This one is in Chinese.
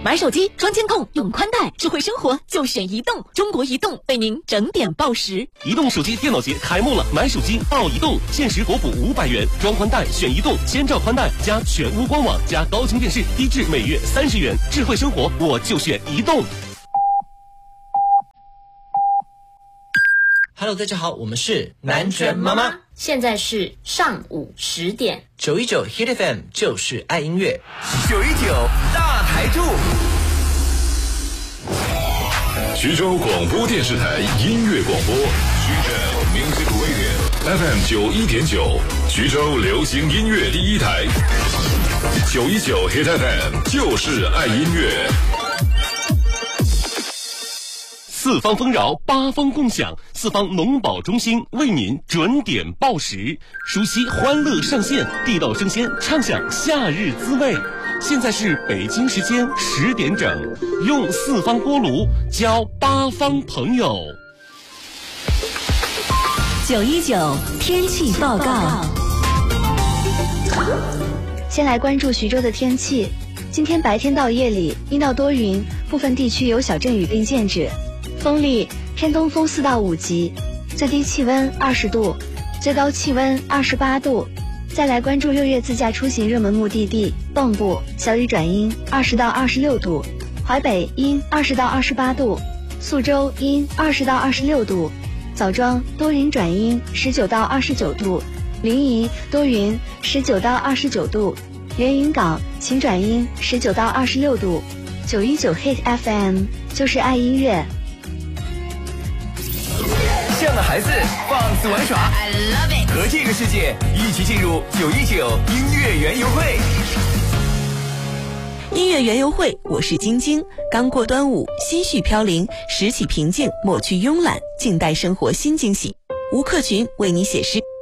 买手机装监控用宽带，智慧生活就选移动。中国移动为您整点报时。 移动手机电脑节开幕了，买手机到移动，限时国补500元，装宽带选移动，千兆宽带加全屋光网加高清电视，低至每月30元。智慧生活我就选移动。 Hello， 大家好，我们是南拳妈妈。 现在是上午10点 ，919 Hit FM 就是爱音乐 ，919大台柱。 徐州广播电视台音乐广播，徐州 Music Radio FM 91.9，徐州流行音乐第一台，919 Hit FM 就是爱音乐。 四方丰饶，八方共享，四方农保中心为您准点报时，熟悉欢乐上线，地道生鲜，畅享夏日滋味。现在是北京时间10点整，用四方锅炉交八方朋友。 919天气报告。 先来关注徐州的天气。今天白天到夜里阴到多云，部分地区有小阵雨并见止。风力偏东风4到5级，最低气温20度，最高气温28度。再来关注6月自驾出行热门目的地：蚌埠小雨转阴20到26度，淮北阴20到28度，宿州阴20到26度，枣庄多云转阴19到29度，临沂多云19到29度，连云港晴转阴19到26度。919 Hit FM 就是爱音乐。 向的孩子放肆玩耍 I love it， 和这个世界一起进入919音乐园游会。 音乐园游会，我是晶晶。刚过端午，心绪飘零，拾起平静，抹去慵懒，静待生活新惊喜。吴克群为你写诗。